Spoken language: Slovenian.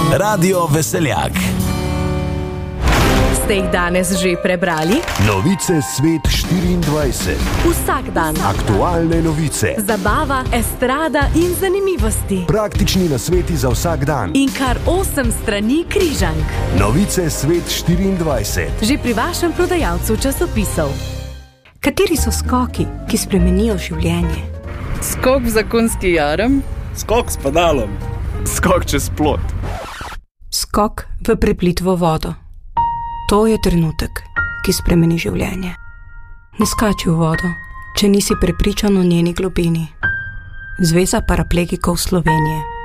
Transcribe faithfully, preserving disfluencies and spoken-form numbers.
Radio Veseljak. Ste jih danes že prebrali? Novice Svet štiriindvajset. Vsak dan. Aktualne novice. Zabava, estrada in zanimivosti. Praktični nasveti za vsak dan. In kar osem strani križank. Novice Svet štiriindvajset. Že pri vašem prodajalcu časopisov. Kateri so skoki, ki spremenijo življenje? Skok v zakonski jarem. Skok s pedalom. Skok čez plot. Skok v preplitvo vodo. To je trenutek, ki spremeni življenje. Ne skači v vodo, če nisi prepričan o njeni globini. Zveza paraplegikov Slovenije.